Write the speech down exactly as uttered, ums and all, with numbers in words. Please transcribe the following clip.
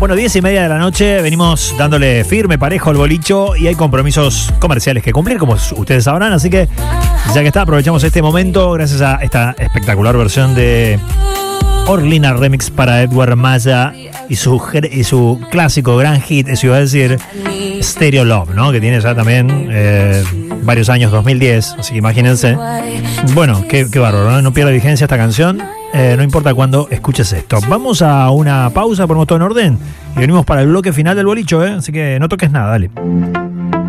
Bueno, diez y media de la noche, venimos dándole firme, parejo al bolicho y hay compromisos comerciales que cumplir, como ustedes sabrán, así que ya que está, aprovechamos este momento gracias a esta espectacular versión de Orlina Remix para Edward Maya y su, y su clásico gran hit, eso iba a decir, Stereo Love, ¿no? Que tiene ya también eh, varios años, dos mil diez, así que imagínense. Bueno, qué, qué bárbaro, ¿no? No pierde vigencia esta canción, eh, no importa cuándo escuches esto. Vamos a una pausa, ponemos todo en orden y venimos para el bloque final del bolicho, ¿eh? Así que no toques nada, dale.